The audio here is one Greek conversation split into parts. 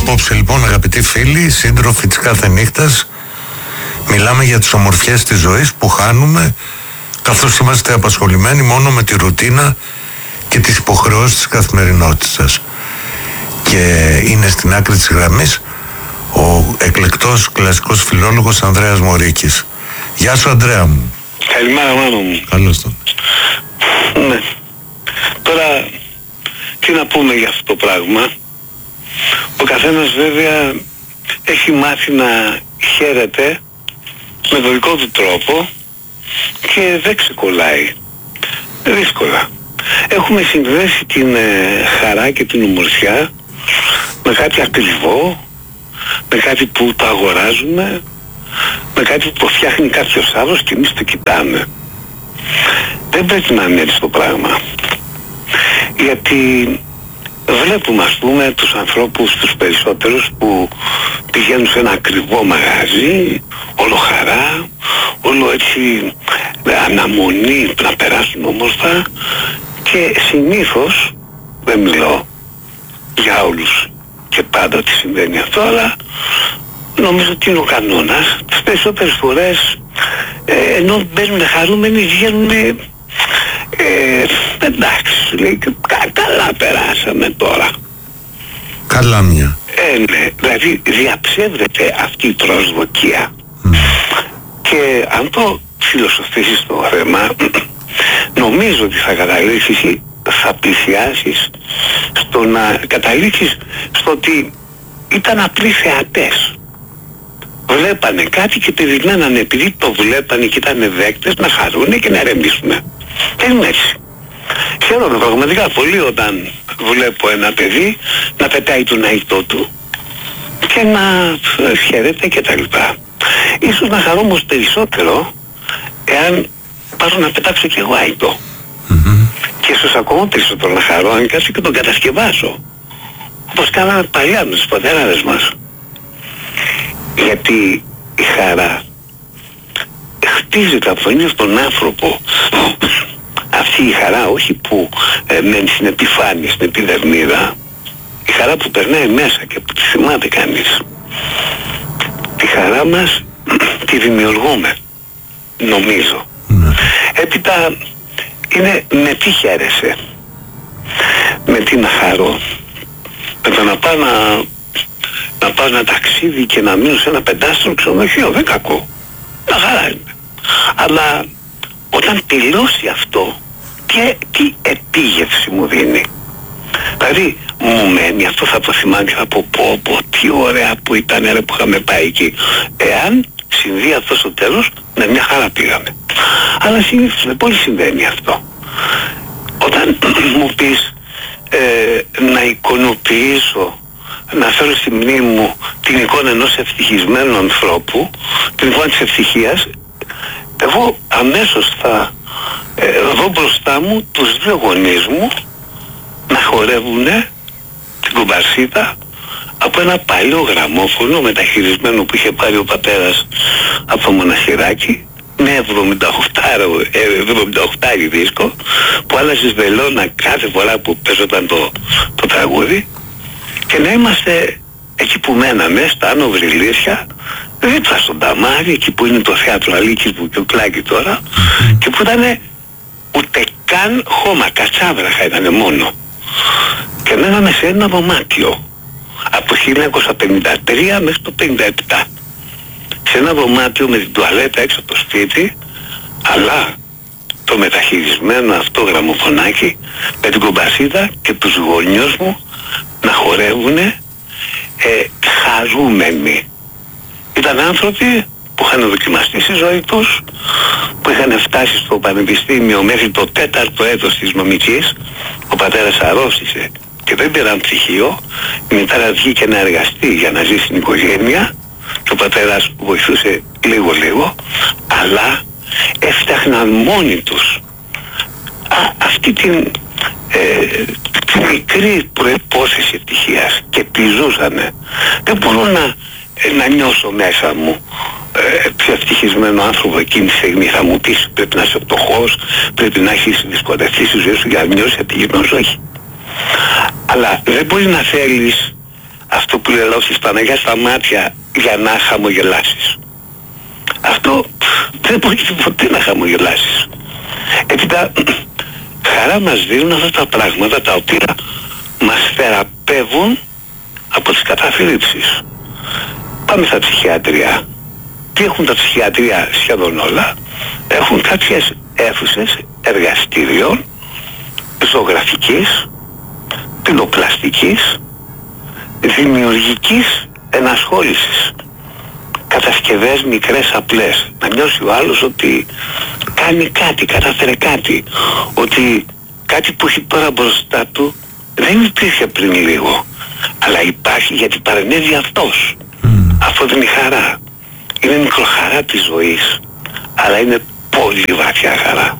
Απόψε λοιπόν, αγαπητοί φίλοι, σύντροφοι της κάθε νύχτας, μιλάμε για τις ομορφιές της ζωής που χάνουμε καθώς είμαστε απασχολημένοι μόνο με τη ρουτίνα και τις υποχρεώσεις της καθημερινότητας. Και είναι στην άκρη της γραμμής ο εκλεκτός κλασικός φιλόλογος Ανδρέας Μωρίκης. Γεια σου, Ανδρέα μου. Καλημέρα, μάνο μου. Καλώς το. Ναι. Τώρα, τι να πούμε για αυτό το πράγμα. Ο καθένας βέβαια έχει μάθει να χαίρεται με τον δικό του τρόπο και δεν ξεκολλάει. Δύσκολα. Έχουμε συνδέσει την χαρά και την ομορφιά με κάτι ακριβό, με κάτι που το αγοράζουμε, με κάτι που το φτιάχνει κάποιος άλλος και εμείς το κοιτάμε. Δεν πρέπει να είναι έτσι το πράγμα. Γιατί βλέπουμε, ας πούμε, τους ανθρώπους, τους περισσότερους, που πηγαίνουν σε ένα ακριβό μαγαζί, όλο χαρά, όλο έτσι αναμονή να περάσουν όμορφα, και συνήθως, δεν μιλώ για όλους και πάντα τι συμβαίνει αυτό, αλλά νομίζω ότι είναι ο κανόνας. Τις περισσότερες φορές ενώ μπαίνουν χαρούμενοι, βγαίνουν εντάξει, σου λέει, καλά περάσαμε τώρα. Καλά μια. Ναι, δηλαδή διαψεύδεται αυτή η προσδοκία. Και αν το φιλοσοφήσεις το θέμα, νομίζω ότι θα καταλήξεις ή θα πλησιάσεις στο να καταλήξεις στο ότι ήταν απλοί θεατές. Βλέπανε κάτι και περιμένανε, επειδή το βλέπανε και ήταν δέκτες, να χαρούνε και να ερεμήσουν. Δεν είναι έτσι. Χαίρομαι πραγματικά πολύ όταν βλέπω ένα παιδί να πετάει τον αϊτό του και να χαίρεται και τα λοιπά. Ίσως να χαρώ όμως περισσότερο εάν πάρω να πετάξω και εγώ αϊτό. Και ίσως ακόμα περισσότερο να χαρώ αν κάτσω και τον κατασκευάσω, όπως κάναμε παλιά με τους πατέραδες μας. Γιατί η χαρά χτίζεται από τον ίδιο τον άνθρωπο. Αυτή η χαρά, όχι που μένει στην επιφάνεια, στην επιδερμίδα, η χαρά που περνάει μέσα και που τη θυμάται κανείς. Τη χαρά μας τη δημιουργούμε, νομίζω. Έπειτα είναι με τι χαίρεσαι, με τι να χαρώ. Με το να πάω ένα ταξίδι και να μείνω σε ένα 5-στρο ξενοδοχείο, δεν κακό. Τα χαρά είναι. Αλλά όταν τελειώσει αυτό, τι επίγευση μου δίνει. Δηλαδή μου μένει αυτό, θα το θυμάμαι και θα πω τι ωραία που ήταν ρε, που είχαμε πάει εκεί. Εάν συμβεί αυτό στο τέλος, με μια χαρά πήγαμε. Αλλά συνήθως δεν πολύ συμβαίνει αυτό. Όταν μου πεις να εικονοποιήσω, να φέρω στη μνήμη μου την εικόνα ενός ευτυχισμένου ανθρώπου, την εικόνα της ευτυχίας, εγώ αμέσως θα δω μπροστά μου τους δύο γονείς μου να χορεύουνε την κομπαρσίτα από ένα παλιό γραμμόφωνο μεταχειρισμένο που είχε πάρει ο πατέρας από το μοναχυράκι, με 78 δίσκο που άλλαζες βελόνα κάθε φορά που παίζονταν το τραγούδι, και να είμαστε εκεί που μέναμε, στα Άνω Βρυλίσια, δίπλα στον Ταμάρι, εκεί που είναι το θέατρο Αλίκης που και ο Κλάκη τώρα, και που ήταν ούτε καν χώμα, κατσάβραχα ήταν μόνο. Και μέναμε σε ένα δωμάτιο από το 1953 μέχρι το 1957. Σε ένα δωμάτιο με την τουαλέτα έξω από το σπίτι, αλλά το μεταχειρισμένο αυτό γραμμοφωνάκι με την κομπασίδα και τους γονιούς μου να χορεύουνε χαρούμενοι. Ήταν άνθρωποι που είχαν δοκιμαστεί στη ζωή τους, που είχαν φτάσει στο πανεπιστήμιο μέχρι το 4ο έτος της νομικής. Ο πατέρας αρρώστησε και δεν πήραν πτυχίο. Η μητέρα βγήκε να εργαστεί για να ζήσει στην οικογένεια και ο πατέρας βοηθούσε λίγο, αλλά έφτιαχναν μόνοι τους αυτή την μικρή προϋπόθεση ευτυχίας και τη ζούσανε. Δεν μπορώ να νιώσω μέσα μου πιο ευτυχισμένο άνθρωπο εκείνη τη στιγμή. Θα μου πεις πρέπει να είσαι φτωχός, πρέπει να έχεις δυσκολευτεί στη ζωή σου για να νιώσεις ευτυχισμένος. Όχι. Αλλά δεν μπορεί να θέλεις αυτό που λέει λόγος Παναγιά στα μάτια για να χαμογελάσεις. Αυτό δεν πρόκειται ποτέ να χαμογελάσεις. Έπειτα χαρά μας δίνουν αυτά τα πράγματα τα οποία μας θεραπεύουν από τις καταθλίψεις. Πάμε στα ψυχιατρία. Τι έχουν τα ψυχιατρία? Σχεδόν όλα έχουν κάποιες αίθουσες εργαστήριων ζωγραφικής, πυλοπλαστικής, δημιουργικής ενασχόλησης. Κατασκευές μικρές απλές. Να νιώσει ο άλλος ότι κάνει κάτι, κατάφερε κάτι. Ότι κάτι που έχει τώρα μπροστά του δεν υπήρχε πριν λίγο. Αλλά υπάρχει γιατί παρενέβη αυτός. Αυτό δεν είναι χαρά. Είναι μικροχαρά της ζωής. Αλλά είναι πολύ βαθιά χαρά.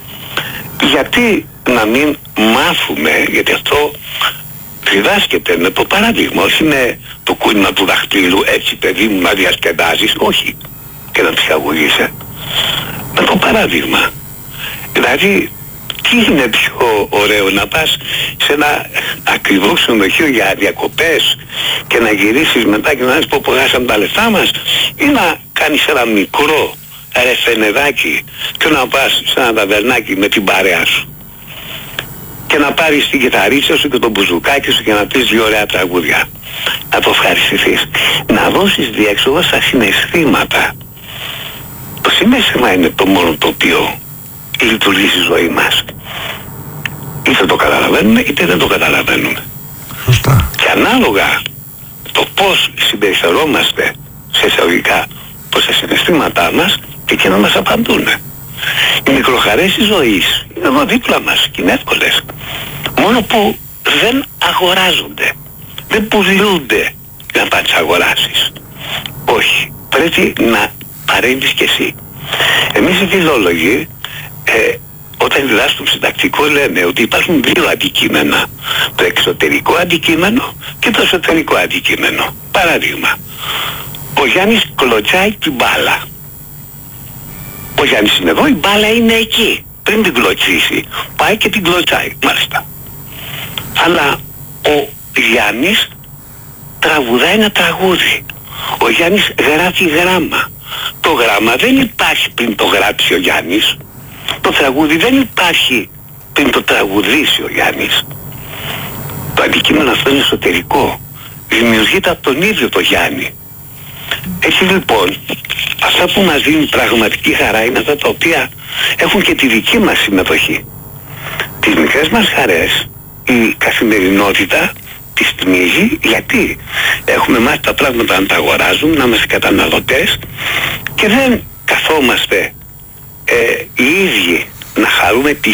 Γιατί να μην μάθουμε, γιατί αυτό διδάσκεται με το παράδειγμα, όχι με το κούνημα του δαχτύλου, έτσι παιδί μου να διασκεδάζεις, όχι, και να ψυχαγωγείσαι. Με το παράδειγμα. Δηλαδή, τι είναι πιο ωραίο να πας σε ένα ακριβό ξενοδοχείο για διακοπές και να γυρίσεις μετά και να λες πω χάσαμε τα λεφτά μας, ή να κάνεις ένα μικρό ρεφενεδάκι και να πας σε ένα ταβερνάκι με την παρέα σου και να πάρεις την κιθαρίτσα σου και το μπουζουκάκι σου και να πεις δύο ωραία τραγούδια. Να το ευχαριστηθείς. Να δώσεις διέξοδο στα συναισθήματα. Το συναίσθημα είναι το μόνο το οποίο λειτουργεί στη ζωή μας. Είτε το καταλαβαίνουμε είτε δεν το καταλαβαίνουμε. Σωστά. Και ανάλογα το πώς συμπεριφερόμαστε σε εισαγωγικά προς τα συναισθήματά μας, και εκείνα μας απαντούν. Οι μικροχαρές της ζωής είναι εδώ δίπλα μας και είναι εύκολες. Μόνο που δεν αγοράζονται, δεν πουλούνται για να πάνε τις αγοράσεις. Όχι, πρέπει να παρέμβεις κι εσύ. Εμείς οι φιλόλογοι όταν διδάσκουμε συντακτικό λέμε ότι υπάρχουν δύο αντικείμενα. Το εξωτερικό αντικείμενο και το εσωτερικό αντικείμενο. Παράδειγμα, ο Γιάννης κλωτσάει την μπάλα. Ο Γιάννης είναι εδώ, η μπάλα είναι εκεί. Πριν την κλωτσίσει, πάει και την κλωτσάει. Μάλιστα. Αλλά ο Γιάννης τραγουδάει ένα τραγούδι. Ο Γιάννης γράφει γράμμα. Το γράμμα δεν υπάρχει πριν το γράψει ο Γιάννης. Το τραγούδι δεν υπάρχει πριν το τραγουδήσει ο Γιάννης. Το αντικείμενο αυτό είναι εσωτερικό. Δημιουργείται από τον ίδιο το Γιάννη. Έτσι λοιπόν, αυτά που μας δίνουν πραγματική χαρά είναι αυτά τα οποία έχουν και τη δική μας συμμετοχή. Τις μικρές μας χαρές η καθημερινότητα τις τιμίζει, γιατί έχουμε μάθει τα πράγματα να τα αγοράζουμε, να είμαστε καταναλωτές και δεν καθόμαστε οι ίδιοι να χαρούμε τη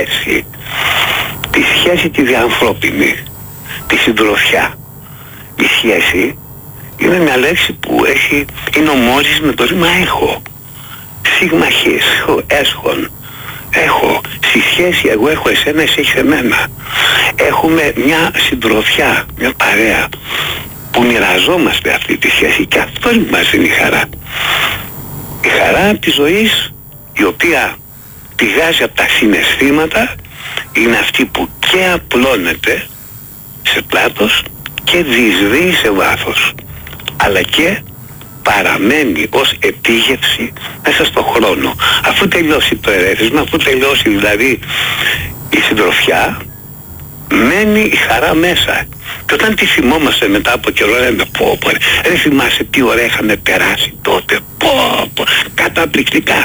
σχέση τη διανθρώπινη, τη συντροφιά. Η σχέση είναι μια λέξη που είναι ομόζης με το ρήμα έχω. Σίγμα χες, έσχον. Έχω στη σχέση, εγώ έχω εσένα, εσύ έχεις εμένα. Έχουμε μια συντροφιά, μια παρέα που μοιραζόμαστε αυτή τη σχέση και αυτό μας είναι η χαρά. Η χαρά της ζωής, η οποία πηγάζει από τα συναισθήματα, είναι αυτή που και απλώνεται σε πλάτος και διεισδύει σε βάθος, αλλά και παραμένει ως επίγευση μέσα στον χρόνο. Αφού τελειώσει το ερέθισμα, αφού τελειώσει δηλαδή η συντροφιά, μένει η χαρά μέσα. Και όταν τη θυμόμαστε μετά από καιρό λέμε πω ρε θυμάσαι τι ωραία είχαμε περάσει τότε, πω καταπληκτικά.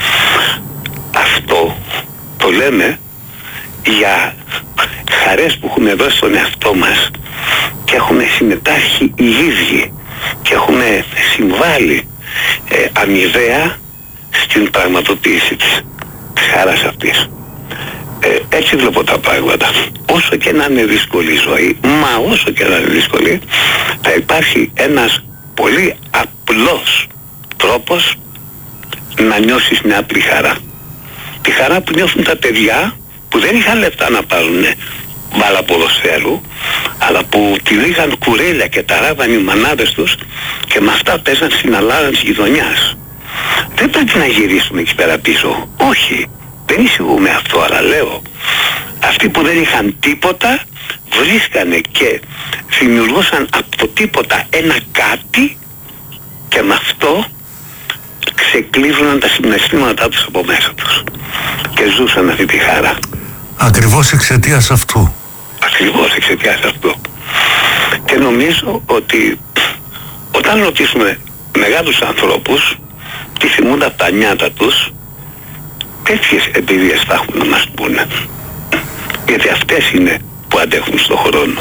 Αυτό το λέμε για χαρές που έχουμε δώσει στον εαυτό μας και έχουμε συμμετάσχει οι ίδιοι και έχουμε συμβάλει αμοιβαία στην πραγματοποίηση της χαράς αυτής. Έτσι βλέπω τα πράγματα. Όσο και να είναι δύσκολη η ζωή, μα όσο και να είναι δύσκολη, θα υπάρχει ένας πολύ απλός τρόπος να νιώσεις μια απλή χαρά. Τη χαρά που νιώθουν τα παιδιά που δεν είχαν λεφτά να πάρουν μπάλα ποδοσφαίρου, αλλά που τυλίγαν κουρέλια και ταράβαν οι μανάδες τους και με αυτά παίζαν στην αλάδα της γειτονιάς. Δεν πρέπει να γυρίσουμε εκεί πέρα πίσω. Όχι, δεν εισηγούμε αυτό, αλλά λέω Αυτοί που δεν είχαν τίποτα βρίσκανε και δημιουργούσαν από τίποτα ένα κάτι και με αυτό ξεκλείδωναν τα συναισθήματά τους από μέσα τους και ζούσαν αυτή τη χαρά. Ακριβώς εξαιτίας αυτού. Ακριβώς εξαιτίας αυτού. Και νομίζω ότι όταν ρωτήσουμε μεγάλους ανθρώπους τι θυμούνται από τα νιάτα τους, τέτοιες εμπειρίες θα έχουν να μας πούνε. Γιατί αυτές είναι που αντέχουν στον χρόνο.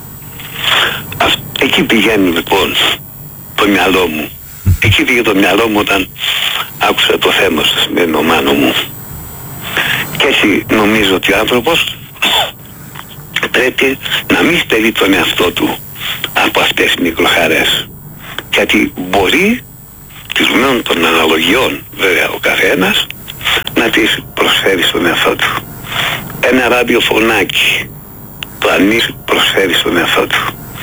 Εκεί πηγαίνει λοιπόν το μυαλό μου. Εκεί πήγε το μυαλό μου όταν άκουσα το θέμα στο σημερινό Μάνο μου. Και έτσι νομίζω ότι ο άνθρωπος πρέπει να μην στερεί τον εαυτό του από αυτές τις μικροχαρές. Γιατί μπορεί, τηρουμένων των αναλογιών βέβαια ο καθένας, να τις προσφέρει στον εαυτό του. Ένα ραδιοφωνάκι το ανοίγει, προσφέρει στον εαυτό του.